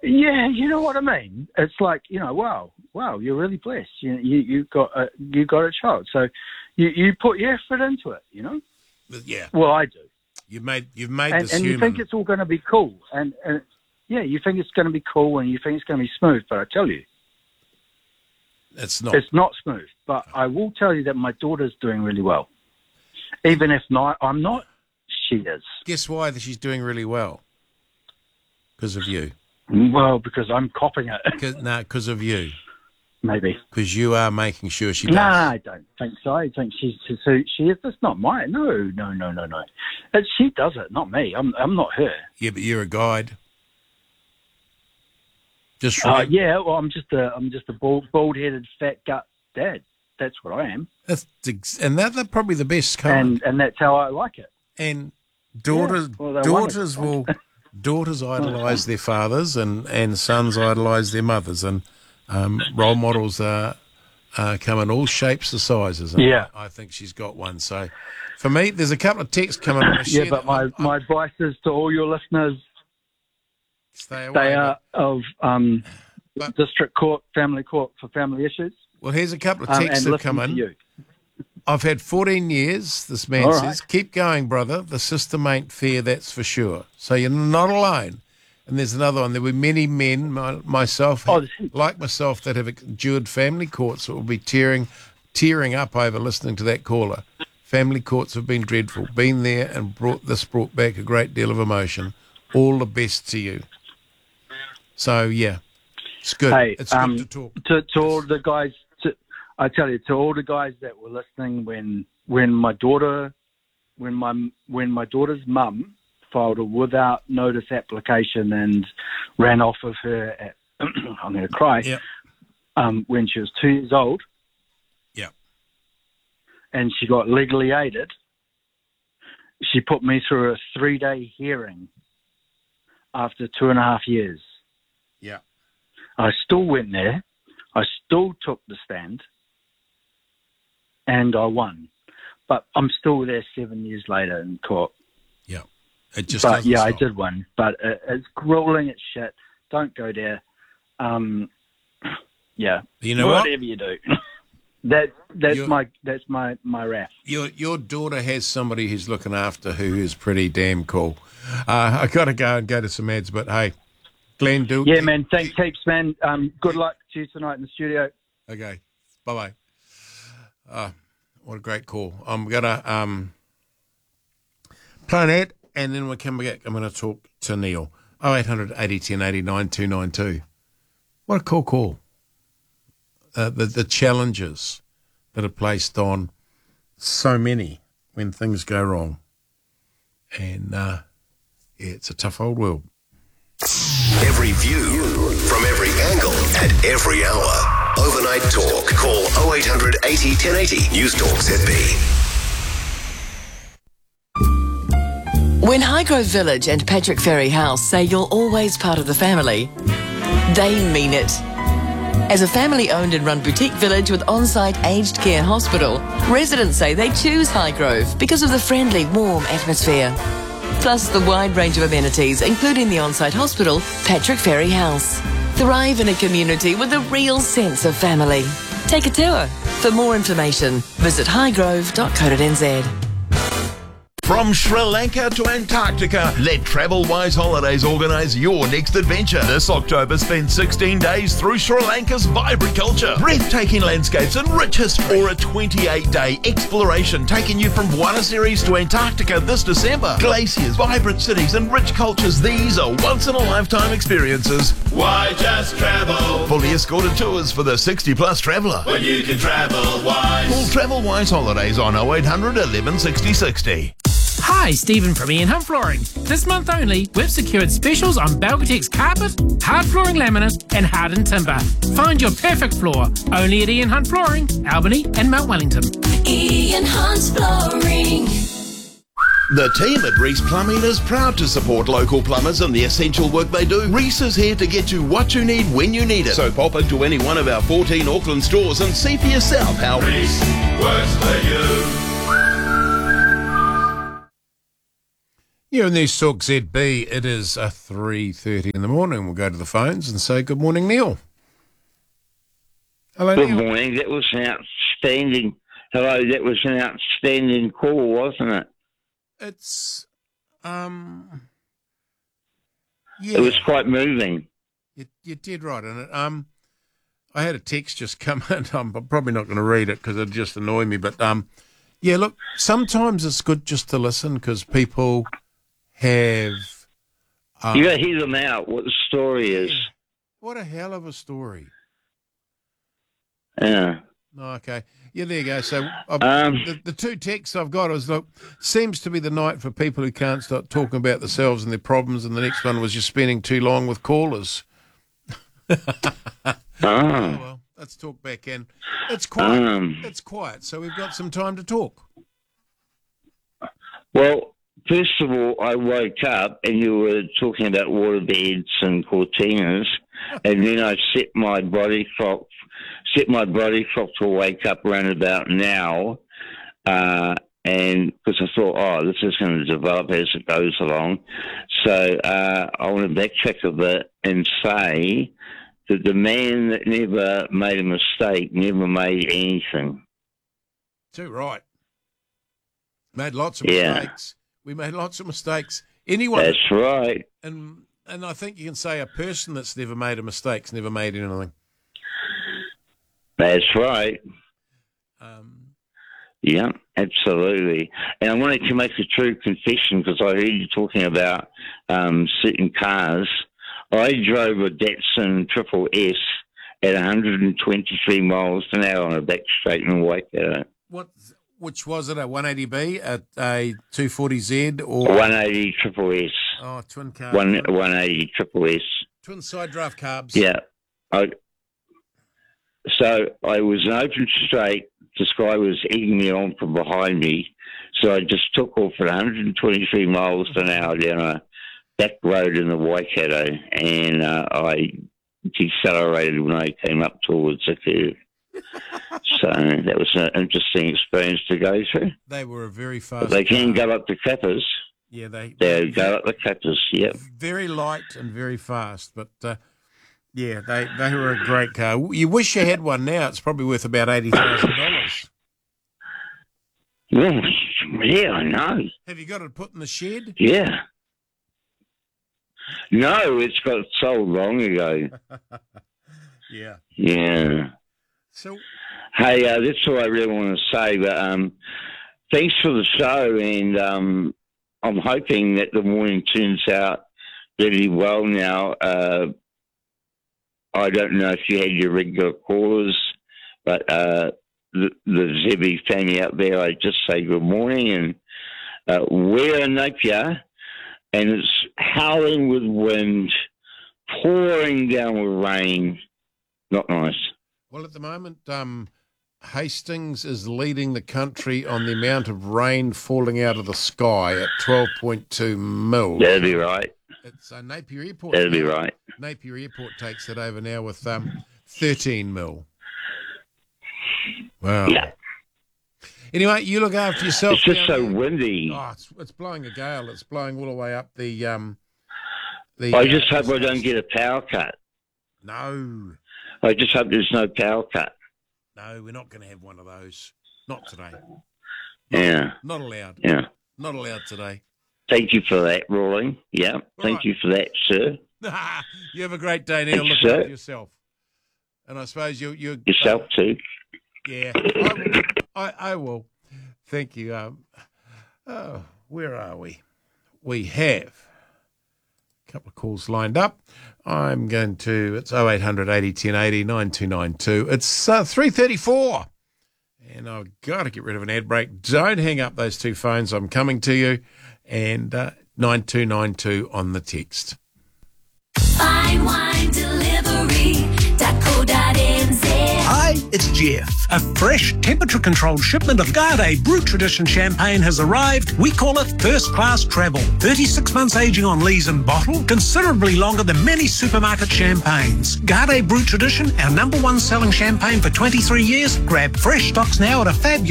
Yeah, you know what I mean. It's like, wow, you're really blessed. You got a child, so you put your effort into it. Yeah. Well, I do. You've made And this you human. think it's all going to be cool, and you think it's going to be cool, and you think it's going to be smooth. But I tell you, It's not. it's not smooth. But I will tell you that my daughter's doing really well. Even if I'm not, she is. Guess why she's doing really well? Because of you. Well, because I'm copying it. Because of you. Maybe. Because you are making sure she does. No, I don't think so. I think she is. That's not mine. No. She does it, not me. I'm not her. Yeah, but you're a guide. Just yeah. Well, I'm just a bald-headed fat gut dad. That's what I am. And they're probably the best kind. And that's how I like it. And daughters idolise their fathers, and sons idolise their mothers, and role models come in all shapes and sizes. And yeah, I think she's got one. So, for me, there's a couple of texts coming. Yeah, but my advice is to all your listeners: stay away. They are of district court, family court for family issues. Well, here's a couple of texts that come in. I've had 14 years, this man says. Keep going, brother. The system ain't fair, that's for sure. So you're not alone. And there's another one. There were many men, myself, like myself, that have endured family courts that will be tearing up over listening to that caller. Family courts have been dreadful. Been there and brought back a great deal of emotion. All the best to you. So, yeah, it's good. Hey, it's good to talk. To all the guys... I tell you, to all the guys that were listening when my daughter's mum filed a without notice application and ran off with her at I'm going to cry. Yep. When she was 2 years old. Yeah. And she got legally aided. She put me through a 3-day hearing after 2.5 years. Yeah. I still went there. I still took the stand. And I won. But I'm still there 7 years later in court. Yeah. It just But yeah, stop. I did win. But it's grueling, it's shit. Don't go there. Yeah. You know whatever you do. That's my wrath. Your daughter has somebody who's looking after who is pretty damn cool. I gotta go to some ads, but hey, Glenn, Yeah, man, thanks heaps, man. Good luck to you tonight in the studio. Okay. Bye-bye. What a great call. I'm going to play an ad, and then when we come back, I'm going to talk to Neil. 0800 80 10 89 292. What a cool call. The challenges that are placed on so many when things go wrong. And, yeah, it's a tough old world. Every view from every angle at every hour. Overnight Talk. Call 0800 80 1080. News Talk ZB. When Highgrove Village and Patrick Ferry House say you're always part of the family, they mean it. As a family-owned and run boutique village with on-site aged care hospital, residents say they choose Highgrove because of the friendly, warm atmosphere. Plus the wide range of amenities, including the on-site hospital, Patrick Ferry House. Thrive in a community with a real sense of family. Take a tour. For more information, visit highgrove.co.nz. From Sri Lanka to Antarctica, let TravelWise Holidays organise your next adventure. This October, spend 16 days through Sri Lanka's vibrant culture, breathtaking landscapes and rich history, or a 28-day exploration taking you from Buenos Aires to Antarctica this December. Glaciers, vibrant cities and rich cultures, these are once-in-a-lifetime experiences. Why just travel? Fully escorted tours for the 60-plus traveller. When you can travel wise. Call TravelWise Holidays on 0800 11 60 60. Hi, Stephen from Ian Hunt Flooring. This month only, we've secured specials on Belgatex carpet, hard flooring laminate and hardened timber. Find your perfect floor only at Ian Hunt Flooring, Albany and Mount Wellington. Ian Hunt Flooring. The team at Reese Plumbing is proud to support local plumbers and the essential work they do. Reese is here to get you what you need when you need it. So pop into any one of our 14 Auckland stores and see for yourself how Reese works for you. You're in News Talk ZB. It is 3:30 in the morning. We'll go to the phones and say good morning, Neil. Hello, Good Neil. morning. That was an outstanding. Hello, that was an outstanding call, wasn't it? It's It was quite moving. You did right in it. I had a text just come in. I'm probably not going to read it because it'd just annoy me. But yeah, look, sometimes it's good just to listen because people have. You got to hear them out. What the story is. What a hell of a story. Yeah. Okay. Yeah, there you go. So the two texts I've got is, look, seems to be the night for people who can't stop talking about themselves and their problems, and the next one was just spending too long with callers. Oh, well, let's talk back in. It's quiet. It's quiet, so we've got some time to talk. Well, first of all, I woke up and you were talking about waterbeds and cortinas, and then I set my body clock to wake up around about now, and because I thought, oh, this is going to develop as it goes along. So I want to backtrack a bit and say that the man that never made a mistake never made anything. Too right. Made lots of mistakes. We made lots of mistakes. Anyone. That's right. And I think you can say a person that's never made a mistake's never made anything. That's right. Yeah, absolutely. And I wanted to make a true confession because I heard you talking about certain cars. I drove a Datsun Triple S at 123 miles an hour on a back straight in Waikato. Which was it, a 180B, a 240Z, or 180 Triple S? Oh, twin carb. 180 Triple S. Twin side drive carbs. Yeah. So I was an open straight. This guy was egging me on from behind me. So I just took off at 123 miles an hour down a back road in the Waikato, and I decelerated when I came up towards the curve. So that was an interesting experience to go through. They were a very fast. But they can go up the clappers. Yeah, they go up the clappers. Yep. Very light and very fast, but yeah, they were a great car. You wish you had one now. It's probably worth about $80,000. Well, yeah, I know. Have you got it put in the shed? Yeah. No, it's got sold long ago. Yeah. Yeah. So, hey, that's all I really want to say. But thanks for the show, and I'm hoping that the morning turns out really well now. I don't know if you had your regular callers, but the Zebby family out there, I just say good morning. And we're in Napier, and it's howling with wind, pouring down with rain. Not nice. Well, at the moment, Hastings is leading the country on the amount of rain falling out of the sky at 12.2 mil. That'd be right. It's Napier Airport. That'd be right. Napier Airport takes it over now with 13 mil. Wow. Yeah. Anyway, you look after yourself. It's just so windy. Oh, it's blowing a gale. It's blowing all the way up the I just hope I don't get a power cut. No. I just hope there's no power cut. No, we're not going to have one of those. Not today. Not allowed. Yeah. Not allowed today. Thank you for that, Rawling. Yeah. Thank you for that, sir. You have a great day, Neil. Look after yourself. And I suppose you yourself too. Yeah, I will. Thank you. Where are we? We have a couple of calls lined up. I'm going to. It's 0800 80 1080 9292. It's 3:34, and I've got to get rid of an ad break. Don't hang up those two phones. I'm coming to you, and 9292 on the text. Fine Wine Delivery.co.nz. Hi, it's Jeff. A fresh, temperature-controlled shipment of Garde Brut Tradition champagne has arrived. We call it First Class Travel. 36 months aging on lees and bottle, considerably longer than many supermarket champagnes. Garde Brut Tradition, our #1 selling champagne for 23 years. Grab fresh stocks now at a fab